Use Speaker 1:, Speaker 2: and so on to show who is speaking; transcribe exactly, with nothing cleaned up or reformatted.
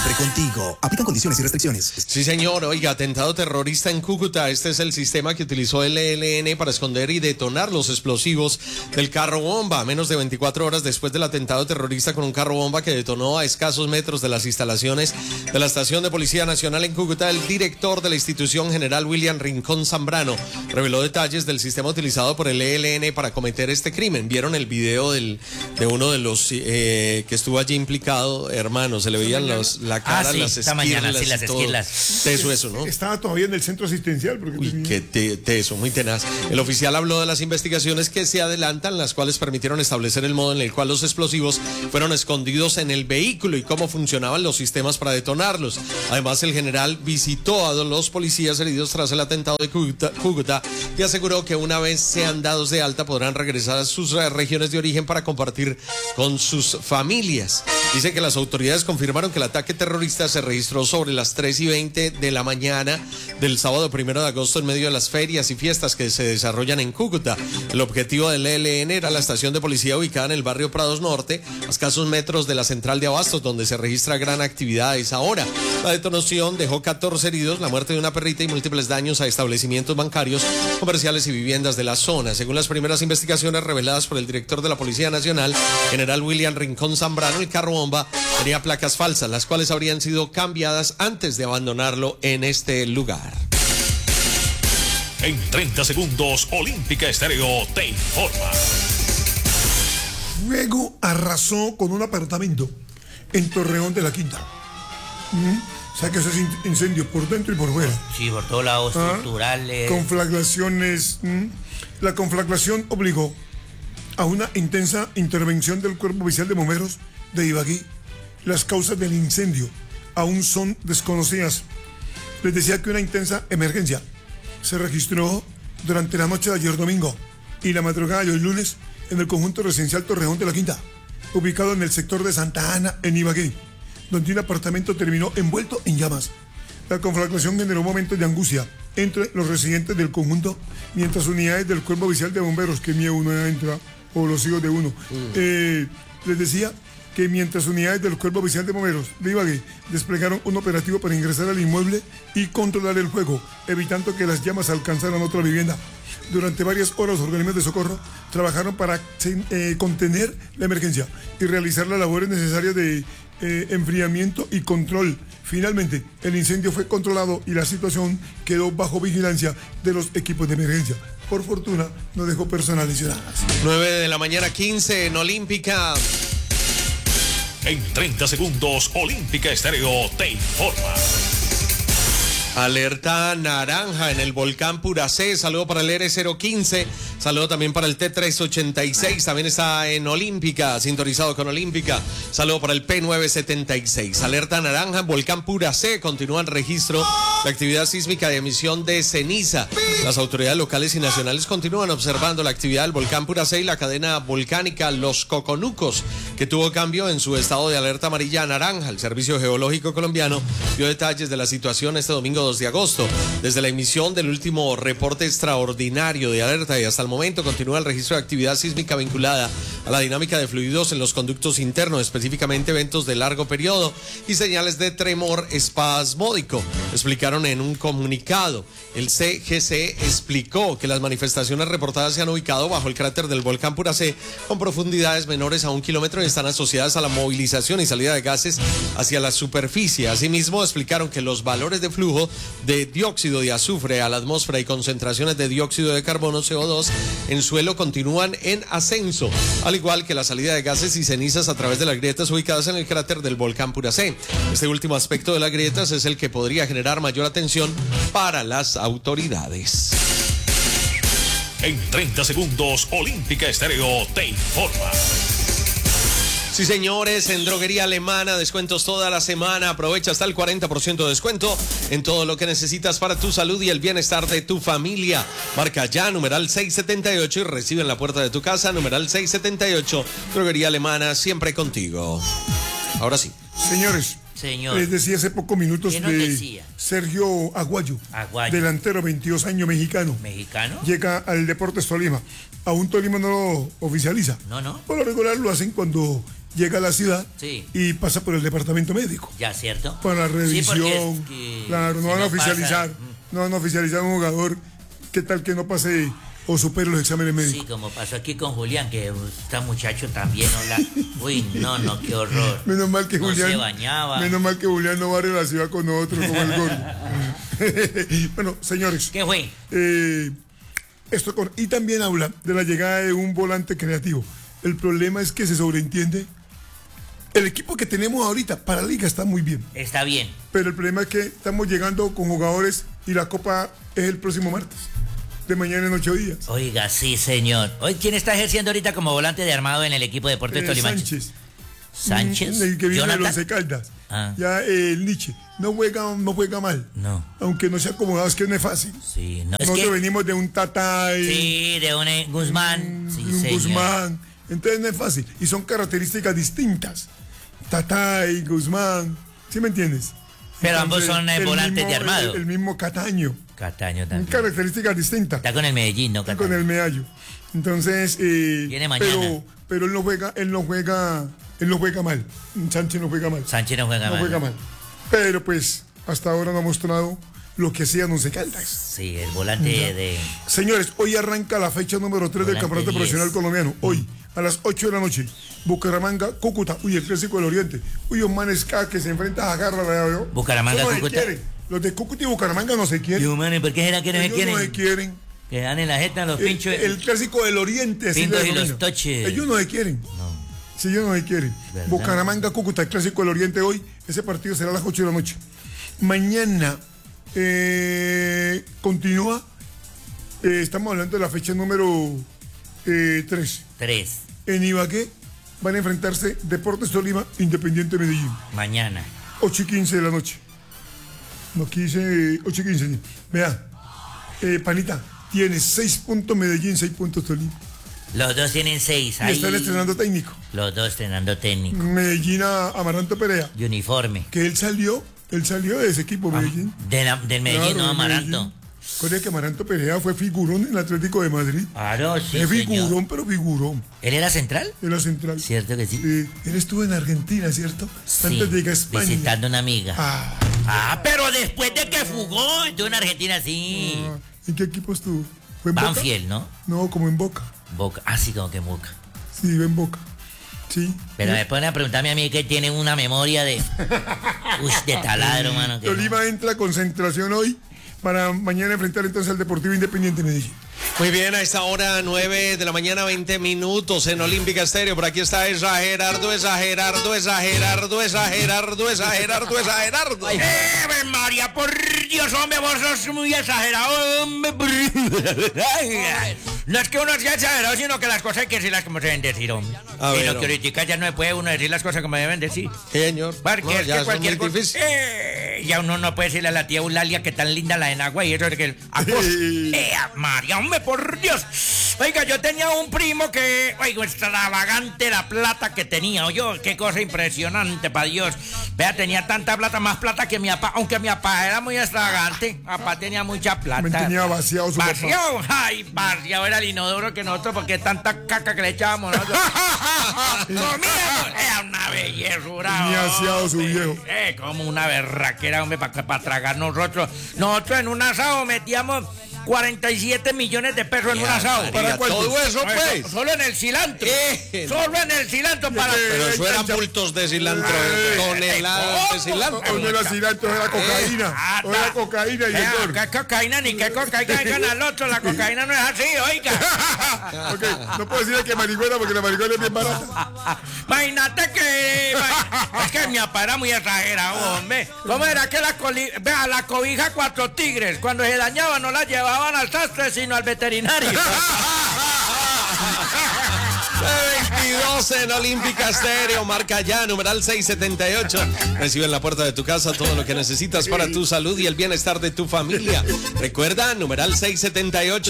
Speaker 1: siempre contigo. Aplican condiciones y restricciones.
Speaker 2: Sí, señor. Oiga, atentado terrorista en Cúcuta. Este es el sistema que utilizó el E L N para esconder y detonar los explosivos del carro bomba. Menos de veinticuatro horas después del atentado terrorista con un carro bomba que detonó a escasos metros de las instalaciones de la estación de Policía Nacional en Cúcuta, el director de la institución, general William Rincón Zambrano, reveló detalles del sistema utilizado por el E L N para cometer este crimen. ¿Vieron el video del, de uno de los eh, que estuvo allí implicado? Hermano, se le veían los, la cara,
Speaker 3: ah, sí,
Speaker 2: las
Speaker 3: esta mañana, sí, las esquirlas.
Speaker 2: Teso eso, ¿no?
Speaker 4: Estaba todavía en el centro asistencial. Porque
Speaker 2: Uy,
Speaker 4: tenía...
Speaker 2: qué te, teso, muy tenaz. El oficial habló de las investigaciones que se adelantan, las cuales permitieron establecer el modo en el cual los explosivos fueron escondidos en el vehículo y cómo funcionaban los sistemas para detonarlos. Además, el general visitó a los policías heridos tras el atentado de Cúcuta, Cúcuta y aseguró que una vez sean dados de alta podrán regresar a sus regiones de origen para compartir con sus familias. Dice que las autoridades confirmaron que el ataque terrorista se registró sobre las tres y veinte de la mañana del sábado primero de agosto en medio de las ferias y fiestas que se desarrollan en Cúcuta. El objetivo del E L N era la estación de policía ubicada en el barrio Prados Norte, a escasos metros de la central de abastos, donde se registra gran actividad a esa hora. La detonación dejó catorce heridos, la muerte de una perrita y múltiples daños a establecimientos bancarios, comerciales y viviendas de la zona. Según las primeras investigaciones reveladas por el director de la Policía Nacional, general William Rincón Zambrano, el carro bomba tenía placas falsas, las cuales habrían sido cambiadas antes de abandonarlo en este lugar.
Speaker 5: En treinta segundos, Olímpica Estéreo te informa.
Speaker 4: Fuego arrasó con un apartamento en Torreón de la Quinta. ¿Mm? O sea que ese es incendio por dentro y por fuera.
Speaker 3: Sí, por todos lados,
Speaker 4: ¿Ah?
Speaker 3: estructurales.
Speaker 4: Conflagraciones. ¿Mm? La conflagración obligó a una intensa intervención del Cuerpo Oficial de Bomberos de Ibagué. Las causas del incendio aún son desconocidas. Les decía que una intensa emergencia se registró durante la noche de ayer domingo y la madrugada de hoy lunes en el conjunto residencial Torreón de la Quinta, ubicado en el sector de Santa Ana, en Ibagué, donde un apartamento terminó envuelto en llamas. La conflagración generó momentos de angustia entre los residentes del conjunto, mientras unidades del Cuerpo Oficial de Bomberos, que miedo uno entra, o los hijos de uno, mm. eh, les decía que mientras unidades del Cuerpo Oficial de Bomberos de Ibagué desplegaron un operativo para ingresar al inmueble y controlar el fuego, evitando que las llamas alcanzaran otra vivienda. Durante varias horas, los organismos de socorro trabajaron para eh, contener la emergencia y realizar las labores necesarias de eh, enfriamiento y control. Finalmente, el incendio fue controlado y la situación quedó bajo vigilancia de los equipos de emergencia. Por fortuna, no dejó personas lesionadas.
Speaker 2: nueve de la mañana, quince en Olímpica.
Speaker 5: En treinta segundos, Olímpica Estéreo te informa.
Speaker 2: Alerta naranja en el volcán Puracé. Saludo para el R cero quince. Saludo también para el T trescientos ochenta y seis. También está en Olímpica, sintonizado con Olímpica. Saludo para el P novecientos setenta y seis. Alerta naranja en volcán Puracé. Continúa en registro de actividad sísmica de emisión de ceniza. Las autoridades locales y nacionales continúan observando la actividad del volcán Puracé y la cadena volcánica Los Coconucos, que tuvo cambio en su estado de alerta amarilla a naranja. El Servicio Geológico Colombiano dio detalles de la situación este domingo dos de agosto. Desde la emisión del último reporte extraordinario de alerta y hasta el momento continúa el registro de actividad sísmica vinculada a la dinámica de fluidos en los conductos internos, específicamente eventos de largo periodo y señales de tremor espasmódico, explicaron en un comunicado. El C G C explicó que las manifestaciones reportadas se han ubicado bajo el cráter del volcán Puracé con profundidades menores a un kilómetro y están asociadas a la movilización y salida de gases hacia la superficie. Asimismo, explicaron que los valores de flujo de dióxido de azufre a la atmósfera y concentraciones de dióxido de carbono C O dos en suelo continúan en ascenso, al igual que la salida de gases y cenizas a través de las grietas ubicadas en el cráter del volcán Puracé. Este último aspecto de las grietas es el que podría generar mayor atención para las autoridades.
Speaker 5: En treinta segundos, Olímpica Estéreo te informa.
Speaker 2: Sí, señores, en Droguería Alemana, descuentos toda la semana. Aprovecha hasta el cuarenta por ciento de descuento en todo lo que necesitas para tu salud y el bienestar de tu familia. Marca ya, numeral seiscientos setenta y ocho y recibe en la puerta de tu casa, numeral seiscientos setenta y ocho. Droguería Alemana, siempre contigo. Ahora sí.
Speaker 4: Señores,
Speaker 3: Señor.
Speaker 4: les decía hace pocos minutos
Speaker 3: ¿Qué nos
Speaker 4: de
Speaker 3: decía?
Speaker 4: Sergio Aguayo,
Speaker 3: Aguayo.
Speaker 4: delantero, veintidós años, mexicano.
Speaker 3: ¿Mexicano?
Speaker 4: Llega al Deportes Tolima. Aún Tolima no lo oficializa.
Speaker 3: No, no.
Speaker 4: Por lo regular lo hacen cuando llega a la ciudad
Speaker 3: Sí.
Speaker 4: y pasa por el departamento médico.
Speaker 3: Ya, ¿cierto?
Speaker 4: Para la
Speaker 3: Sí,
Speaker 4: revisión.
Speaker 3: porque es que
Speaker 4: claro, no
Speaker 3: si
Speaker 4: van a
Speaker 3: no
Speaker 4: oficializar.
Speaker 3: pasa-
Speaker 4: No van a oficializar a un jugador. ¿Qué tal que no pase o supere los exámenes médicos?
Speaker 3: Sí, como pasó aquí con Julián, que está muchacho también, hola. Uy, no, no, qué horror.
Speaker 4: Menos mal que
Speaker 3: no
Speaker 4: Julián.
Speaker 3: se bañaba.
Speaker 4: Menos mal que Julián no barre la ciudad con nosotros como el gordo. Bueno, señores.
Speaker 3: ¿Qué fue?
Speaker 4: eh, esto con, y también habla de la llegada de un volante creativo. El problema es que se sobreentiende. El equipo que tenemos ahorita para la liga está muy bien.
Speaker 3: Está bien.
Speaker 4: Pero el problema es que estamos llegando con jugadores y la copa es el próximo martes. De mañana en ocho días.
Speaker 3: Oiga, sí, señor. Hoy, ¿quién está ejerciendo ahorita como volante de armado en el equipo de Deportes
Speaker 4: Eh,
Speaker 3: Tolima?
Speaker 4: Sánchez.
Speaker 3: Sánchez.
Speaker 4: El que viene de
Speaker 3: Jonathan.
Speaker 4: Once Caldas.
Speaker 3: Ah.
Speaker 4: Ya eh, el Nietzsche. No juega, no juega mal.
Speaker 3: No.
Speaker 4: Aunque no sea acomodado, es que no es fácil.
Speaker 3: Sí, no. Es
Speaker 4: Nosotros
Speaker 3: que,
Speaker 4: venimos de un Tatay.
Speaker 3: sí, de un eh, Guzmán. Sí,
Speaker 4: un
Speaker 3: señor.
Speaker 4: Guzmán. Entonces no es fácil. Y son características distintas. Tatay, Guzmán. ¿Sí me entiendes?
Speaker 3: Pero ambos son, eh,
Speaker 4: el
Speaker 3: volantes
Speaker 4: mismo-
Speaker 3: de armado.
Speaker 4: El, el mismo Cataño.
Speaker 3: Cataño también.
Speaker 4: Características distintas.
Speaker 3: Está con el Medellín, ¿no? Cataño?
Speaker 4: Con el Medallo. Entonces, eh,
Speaker 3: Viene mañana.
Speaker 4: pero, pero él no juega, él no juega, él no juega mal. Sánchez no juega mal.
Speaker 3: Sánchez no juega
Speaker 4: No
Speaker 3: mal.
Speaker 4: juega mal. Pero pues, hasta ahora no ha mostrado lo que hacían Once Caldas.
Speaker 3: Sí, el volante de...
Speaker 4: Señores, hoy arranca la fecha número tres del
Speaker 3: Volante
Speaker 4: Campeonato
Speaker 3: diez.
Speaker 4: Profesional Colombiano. Hoy, a las ocho de la noche, Bucaramanga, Cúcuta. Uy, el Clásico del Oriente. Uy, un manesca que se enfrenta a Garra. ¿Veo?
Speaker 3: Bucaramanga,
Speaker 4: No se
Speaker 3: Cúcuta.
Speaker 4: quieren. Los de Cúcuta y Bucaramanga no se quieren.
Speaker 3: Yo, mano, ¿y por qué será que no se
Speaker 4: Ellos
Speaker 3: quieren?
Speaker 4: no se quieren.
Speaker 3: Que dan en la jeta los
Speaker 4: El,
Speaker 3: pinchos.
Speaker 4: el Clásico del Oriente. así
Speaker 3: Pingos
Speaker 4: le
Speaker 3: y los
Speaker 4: denominan.
Speaker 3: toches.
Speaker 4: Ellos no se quieren.
Speaker 3: No.
Speaker 4: Si ellos no se quieren.
Speaker 3: ¿Verdad?
Speaker 4: Bucaramanga, Cúcuta, el Clásico del Oriente hoy. Ese partido será a las ocho de la noche. Mañana eh, continúa. eh, estamos hablando de la fecha número eh, tres.
Speaker 3: Tres.
Speaker 4: En Ibagué van a enfrentarse Deportes Tolima, Independiente Medellín.
Speaker 3: Mañana.
Speaker 4: ocho y quince de la noche. No, quince, ocho y quince. Vea, eh, Panita, tiene seis puntos Medellín, seis puntos Tolima.
Speaker 3: Los dos tienen seis.
Speaker 4: Y
Speaker 3: Ahí.
Speaker 4: están estrenando técnico.
Speaker 3: Los dos estrenando técnico.
Speaker 4: Medellín a Amaranto Perea,
Speaker 3: Y uniforme.
Speaker 4: que él salió, él salió de ese equipo, Medellín.
Speaker 3: De la- del Medellín,
Speaker 4: Claro,
Speaker 3: no,
Speaker 4: de
Speaker 3: Amaranto.
Speaker 4: Medellín. Recuerda que Amaranto Perea fue figurón en el Atlético de Madrid.
Speaker 3: Claro, sí,
Speaker 4: es
Speaker 3: señor.
Speaker 4: figurón, pero figurón.
Speaker 3: ¿Él era central?
Speaker 4: En la central.
Speaker 3: Cierto que sí.
Speaker 4: Eh, él estuvo en Argentina, ¿cierto?
Speaker 3: Sí,
Speaker 4: Antes de llegar a España.
Speaker 3: visitando una amiga.
Speaker 4: Ah,
Speaker 3: Ah, pero después de que fugó, estuvo en Argentina, sí.
Speaker 4: ah, ¿en qué equipo estuvo? ¿Fue en Boca?
Speaker 3: Banfield, ¿no?
Speaker 4: No, como en Boca.
Speaker 3: Boca. Ah, sí, como que Boca.
Speaker 4: Sí, ven Boca. Sí.
Speaker 3: Pero me pone a preguntarme a mí que tiene una memoria de... Uy, de taladro, mano. que no.
Speaker 4: Tolima entra a concentración hoy para mañana enfrentar entonces al Deportivo Independiente Medellín.
Speaker 2: Muy bien, a esta hora, nueve de la mañana, veinte minutos en Olímpica Estéreo. Por aquí está esa Gerardo, esa Gerardo, esa Gerardo, esa Gerardo, esa Gerardo, esa Gerardo.
Speaker 3: ¡Eh, María, por Dios, hombre, vos sos muy exagerado, hombre! No es que uno sea exagerado, sino que las cosas hay que decirlas como se deben decir, hombre.
Speaker 2: A
Speaker 3: y
Speaker 2: ver,
Speaker 3: lo que
Speaker 2: hombre.
Speaker 3: ahorita ya no se puede uno decir las cosas como deben decir.
Speaker 2: Señor,
Speaker 3: Porque
Speaker 2: no,
Speaker 3: es
Speaker 2: ya
Speaker 3: que
Speaker 2: eso
Speaker 3: cualquier
Speaker 2: es muy
Speaker 3: cosa...
Speaker 2: difícil.
Speaker 3: Eh, ya uno no puede decirle a la tía Eulalia que tan linda la de Nagua y eso es que... Ah, pues, eh, María, hombre, por Dios. Oiga, yo tenía un primo que... Oiga, extravagante la plata que tenía. Oye, qué cosa impresionante, para Dios. Vea, tenía tanta plata, más plata que mi papá. Aunque mi papá era muy extravagante. Mi papá tenía mucha plata.
Speaker 4: Me tenía vaciado su papá.
Speaker 3: Vaciado, ay, vaciado era el inodoro que nosotros, porque tanta caca que le echábamos nosotros. Comíamos, era una bellezura.
Speaker 4: Tenía vaciado su
Speaker 3: hombre.
Speaker 4: viejo.
Speaker 3: Eh, como una berraquera, hombre, para para tragar nosotros. Nosotros en un asado metíamos cuarenta y siete millones de pesos en un asado.
Speaker 2: María, todo eso,
Speaker 3: No,
Speaker 2: pues.
Speaker 3: Solo en el cilantro.
Speaker 2: Eh,
Speaker 3: Solo en el cilantro para...
Speaker 2: Pero eso eran bultos de cilantro,
Speaker 3: Eh,
Speaker 2: toneladas de cilantro.
Speaker 4: O no era cilantro, era cocaína.
Speaker 3: Ah,
Speaker 4: O era cocaína y
Speaker 3: Vea,
Speaker 4: el
Speaker 3: ¿qué cocaína ni qué cocaína? Oigan al otro, la cocaína no es así, oiga.
Speaker 4: Ok, no puedo decirle que marihuana porque la marihuana es bien barata.
Speaker 3: Imagínate que... Es que mi papá era muy exagerado, hombre. ¿Cómo era que la, coli... Vea, la cobija cuatro tigres, cuando se dañaba no la llevaban al sastre, sino al veterinario.
Speaker 2: veintidós en Olímpica Estéreo, marca ya, numeral seiscientos setenta y ocho. Recibe en la puerta de tu casa todo lo que necesitas para tu salud y el bienestar de tu familia. Recuerda, numeral seiscientos setenta y ocho.